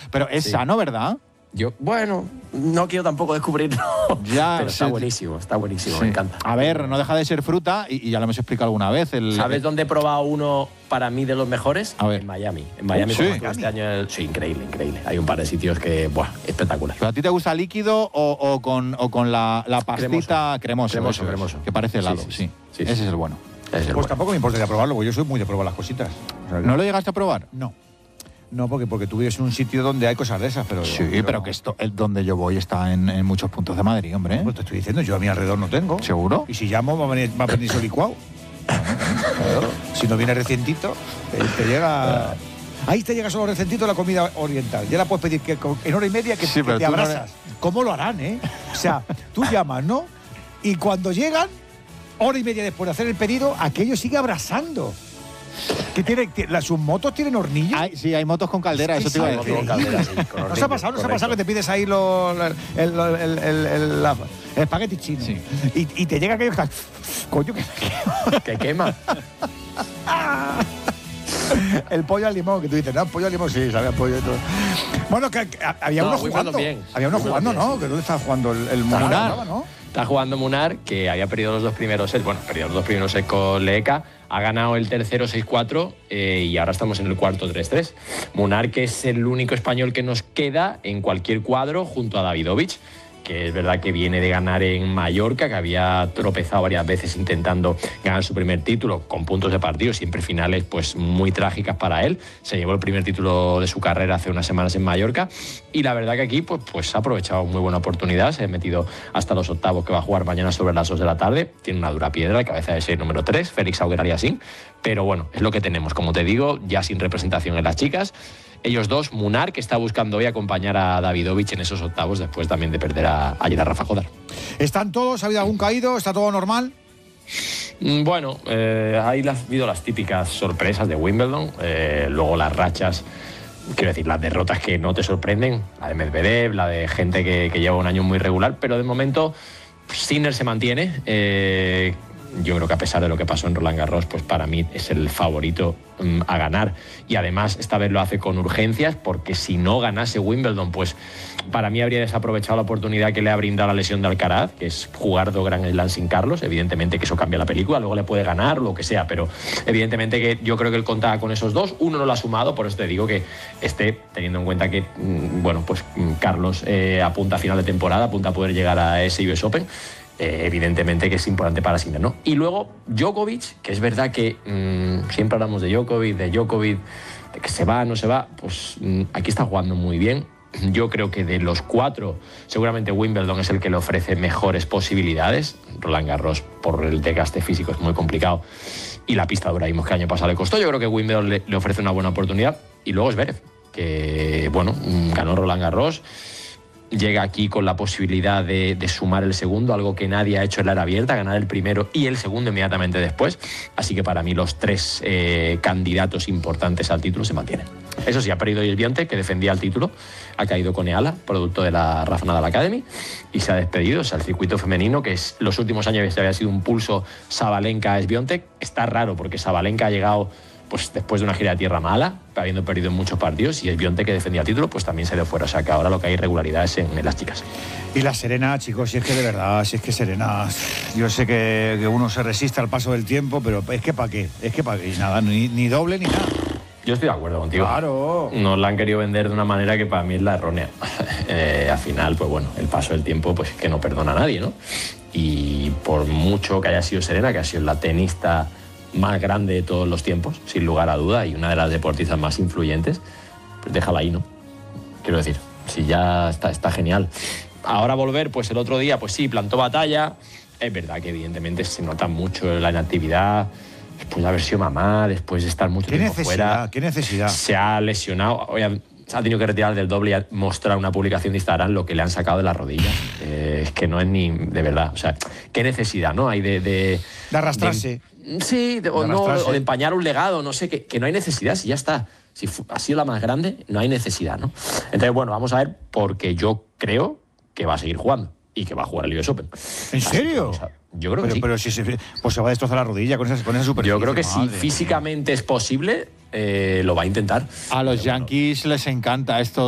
Pero es sano, ¿verdad? Bueno, no quiero tampoco descubrirlo, pero está buenísimo, me encanta. A ver, no deja de ser fruta y ya lo hemos explicado alguna vez. ¿Sabes dónde he probado uno para mí de los mejores? A ver. En Miami. En Miami, este año. Sí, increíble. Hay un par de sitios que, espectacular. ¿Pero a ti te gusta líquido o con la pastita cremoso? Cremoso. Que parece helado, sí. Ese es el bueno. Pues tampoco me importaría probarlo, porque yo soy muy de probar las cositas. O sea, ¿No lo llegaste a probar? No, porque tú vives en un sitio donde hay cosas de esas, pero... Sí, pero que esto, donde yo voy está en muchos puntos de Madrid, hombre. Pues te estoy diciendo, yo a mi alrededor no tengo. ¿Seguro? Y si llamo, va a venir su licuado. Claro. Si no viene recientito, te llega... Ahí te llega solo recientito la comida oriental. Ya la puedes pedir en hora y media que te abrazas. ¿Cómo lo harán, O sea, tú llamas, ¿no? Y cuando llegan, hora y media después de hacer el pedido, aquello sigue abrazando. ¿Sus motos tienen hornillo? Sí, hay motos con caldera, eso te iba a decir. Con caldera, sí, con ¿No se ha pasado que te pides ahí el espagueti chino? Sí. Y te llega aquello que... Coño, que quema. El pollo al limón, que tú dices, no, pollo al limón, sí, sabía pollo y todo. Bueno, que había uno jugando. Había uno jugando, ¿no? Que ¿dónde estaba jugando el Munar, ¿no? Está jugando Munar, que había perdido los dos primeros sets. Bueno, perdió los dos primeros sets con Leeka. Ha ganado el tercero 6-4 y ahora estamos en el cuarto 3-3. Munar, que es el único español que nos queda en cualquier cuadro junto a Davidovich, que es verdad que viene de ganar en Mallorca, que había tropezado varias veces intentando ganar su primer título con puntos de partido, siempre finales pues muy trágicas para él. Se llevó el primer título de su carrera hace unas semanas en Mallorca y la verdad que aquí pues ha aprovechado muy buena oportunidad, se ha metido hasta los octavos, que va a jugar mañana sobre las 2 de la tarde. Tiene una dura piedra, cabeza de serie número 3, Félix Auger-Aliassime, pero bueno, es lo que tenemos, como te digo, ya sin representación en las chicas. Ellos dos, Munar, que está buscando hoy acompañar a Davidovich en esos octavos, después también de perder ayer a Rafa Jodar. ¿Están todos? ¿Ha habido algún caído? ¿Está todo normal? Bueno, ahí ha habido las típicas sorpresas de Wimbledon, luego las rachas, quiero decir, las derrotas que no te sorprenden, la de Medvedev, la de gente que lleva un año muy regular, pero de momento Sinner se mantiene. Yo creo que a pesar de lo que pasó en Roland Garros, pues para mí es el favorito a ganar. Y además esta vez lo hace con urgencias, porque si no ganase Wimbledon, pues para mí habría desaprovechado la oportunidad que le ha brindado la lesión de Alcaraz, que es jugar 2 Grand Slam sin Carlos. Evidentemente que eso cambia la película, luego le puede ganar, lo que sea, pero evidentemente que yo creo que él contaba con esos dos. Uno no lo ha sumado, por eso te digo que teniendo en cuenta que, pues Carlos apunta a final de temporada, apunta a poder llegar a ese US Open. Evidentemente que es importante para Sinner, ¿no? Y luego Djokovic, que es verdad que siempre hablamos de Djokovic, de que se va, no se va, pues aquí está jugando muy bien. Yo creo que de los 4, seguramente Wimbledon es el que le ofrece mejores posibilidades. Roland Garros, por el desgaste físico, es muy complicado. Y la pista dura, vimos que el año pasado le costó. Yo creo que Wimbledon le ofrece una buena oportunidad. Y luego Zverev, que, ganó Roland Garros. Llega aquí con la posibilidad de sumar el segundo, algo que nadie ha hecho en la era abierta, ganar el primero y el segundo inmediatamente después. Así que para mí los 3 candidatos importantes al título se mantienen. Eso sí, ha perdido Swiatek, que defendía el título, ha caído con Eala, producto de la Rafa Nadal Academy, y se ha despedido. O sea, el circuito femenino, que es los últimos años había sido un pulso Sabalenka-Swiatek, está raro porque Sabalenka ha llegado pues después de una gira de tierra mala, habiendo perdido en muchos partidos, y Swiatek, que defendía el título, pues también se dio fuera. O sea que ahora lo que hay irregularidades en las chicas. Y la Serena, chicos, si es que de verdad, si es que Serena, yo sé que uno se resiste al paso del tiempo, pero es que ¿para qué? Es que para qué, nada, ni doble ni nada. Yo estoy de acuerdo contigo. Claro. Nos la han querido vender de una manera que para mí es la errónea. Al final, pues bueno, el paso del tiempo, pues que no perdona a nadie, ¿no? Y por mucho que haya sido Serena, que ha sido la tenista más grande de todos los tiempos, sin lugar a duda, y una de las deportistas más influyentes, pues déjala ahí, ¿no? Quiero decir, si ya está genial. Ahora volver, pues el otro día, pues sí, plantó batalla. Es verdad que evidentemente se nota mucho la inactividad, después de haber sido mamá, después de estar mucho tiempo fuera. ¿Qué necesidad? Se ha lesionado, se ha tenido que retirar del doble y mostrar una publicación de Instagram lo que le han sacado de la rodilla. Es que no es ni de verdad. O sea, ¿qué necesidad, no? Hay de arrastrarse. O de empañar un legado, no sé, que no hay necesidad, si ya está. Si ha sido la más grande, no hay necesidad, ¿no? Entonces, bueno, vamos a ver, porque yo creo que va a seguir jugando y que va a jugar el US Open. ¿En serio? Yo creo que sí. Pero si pues se va a destrozar la rodilla con esa superficie. Yo creo que si físicamente es posible, lo va a intentar. A los Yankees les encanta esto